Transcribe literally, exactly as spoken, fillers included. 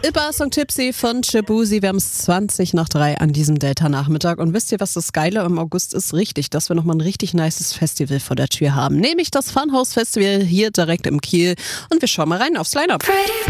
Iba Song Tipsy von Shaboozey. Wir haben es zwanzig nach drei an diesem Delta-Nachmittag. Und wisst ihr, was das Geile im August ist? Richtig, dass wir nochmal ein richtig nices Festival vor der Tür haben. Nämlich das Funhouse Festival hier direkt im Kiel. Und wir schauen mal rein aufs Line-Up.